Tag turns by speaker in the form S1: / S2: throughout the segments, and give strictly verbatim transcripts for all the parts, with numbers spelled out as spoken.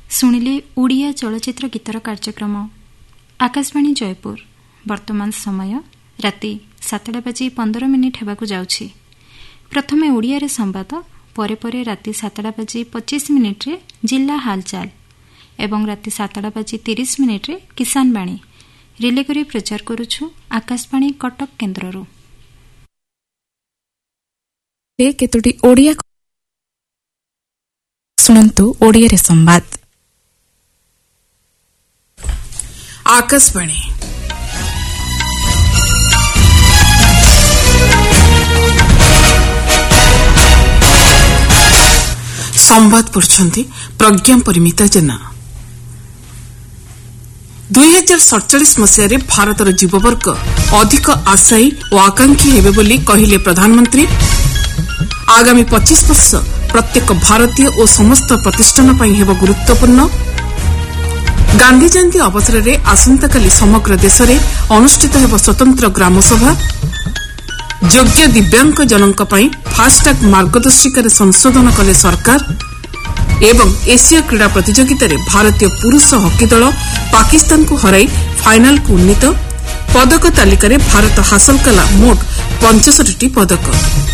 S1: शुणिले ओडिया चलचित्र गीतर कार्यक्रम आकाशवाणी जयपुर। वर्तमान समय राति सातटा बाजी पंदर मिनिट हेबाकु जाउछि। प्रथमे ओडिया रे संवाद, परे परे राति सातटा बाजी पच्चीस मिनिट रे जिला हालचाल एवं राति सातटा बाजी तीस मिनिट रे किसान बाणी रिले करी प्रचार करुछु आकाशवाणी कटक केन्द्ररू।
S2: केतोटी ओडिया सुनंतु ओडिया रे संवाद।
S3: आकाशवाणी संवाद पढ़ुछंती प्रज्ञा परिमिता जेना। दुई हजार सड़चाश मसीह भारतर युववर्ग अधिक आशायी और आकांक्षी हेबे बोली कहिले प्रधानमंत्री। आगामी पच्चीस वर्ष प्रत्येक भारतीय और समस्त प्रतिष्ठान पई हेब गुरुत्वपूर्ण। गांधी जयंती अवसर में आसंताकाली समग्र देश में अनुष्ठित हेब स्वतंत्र ग्रामसभा। योग्य दिव्यांग जनक पई फास्टैग मार्गदर्शिका संशोधन कले सरकार। एवं एशिया क्रीड़ा प्रतियोगिता रे भारतीय पुरुष हॉकी दल पाकिस्तान को हराई फाइनाल को उन्नीत। पदक तालिका रे भारत हासिल कला मोट पचसठ पदक।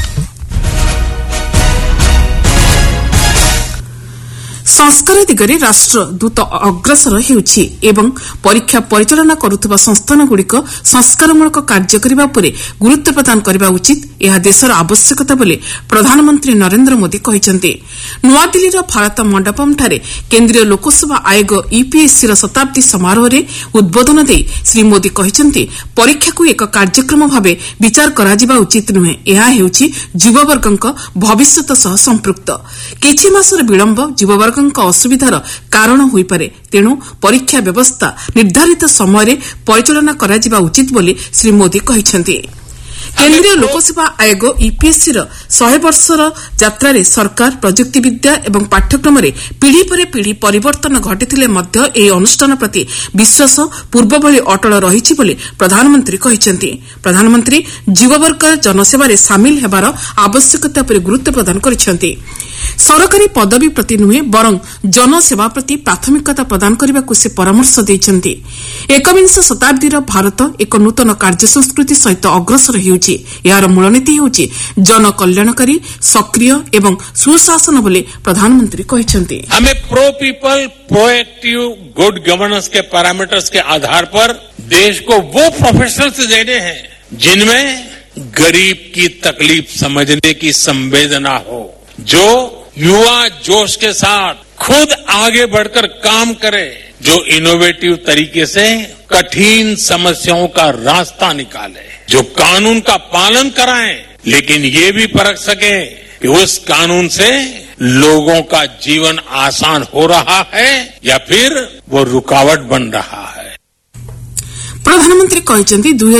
S3: संस्कार दिगरे राष्ट्र द्रुत अग्रसर हेउछि एवं परीक्षा परिचालना करुथबा संस्थानगुड़िक संस्कारमूलक कार्य करबा उपरे गुरुत्व प्रदान करबा उचित। यह देशर आवश्यकता बोले प्रधानमंत्री नरेंद्र मोदी कहिसंते। नुआदिल्लीर भारत मंडपम ठारे केंद्रीय लोकसेवा आयोग यूपीएससी शताब्दी समारोह रे उद्बोधन दे श्री मोदी कहिसंते परीक्षा को एक कार्यक्रम भावे विचार कराजिबा उचित नुहे। यह हेउछि युववर्गक भविष्यत सह संपृक्त। किछि मासर विलंब युववर्ग असुविधार कारण होई पारे, तेणु परीक्षा व्यवस्था निर्धारित समय परिचालना करा उचित बोली श्री मोदी कहिसंते। केंद्रीय लोकसेवा आयोग यूपीएससी सौ वर्षर यात्रा रे सरकार प्रजुक्ति विद्या एवं पाठ्यक्रम रे पीढ़ी पर पीढ़ी परिवर्तन घटिथिले मध्य एही अनुष्ठान प्रति विश्वास पूर्व भली अटल रहिछि बोली प्रधानमंत्री कहिसंते। प्रधानमंत्री युववर्ग जनसेवा रे शामिल हेबार आवश्यकता पर गुरुत्व प्रदान करिसंते। सरकारी पदवी प्रति नुहे बरं जनसेवा प्रति प्राथमिकता प्रदान करने को से परामर्श देइछन्ति। एकविंश शताब्दीर भारत एक नूतन कार्य संस्कृति सहित अग्रसर हेउछि। यार मूलनीति हेउछि जन कल्याणकारी सक्रिय एवं सुशासन बोले प्रधानमंत्री कहिसन्ति।
S4: हमें pro people proactive good governance के पैरामीटर्स के आधार पर देश को वो प्रोफेशनल्स देने हैं जिनमें गरीब की तकलीफ समझने की संवेदना हो, जो युवा जोश के साथ खुद आगे बढ़कर काम करे, जो इनोवेटिव तरीके से कठिन समस्याओं का रास्ता निकाले, जो कानून का पालन कराएं लेकिन ये भी परख सके कि उस कानून से लोगों का जीवन आसान हो रहा है या फिर वो रुकावट बन रहा है।
S3: प्रधानमंत्री कहिसंति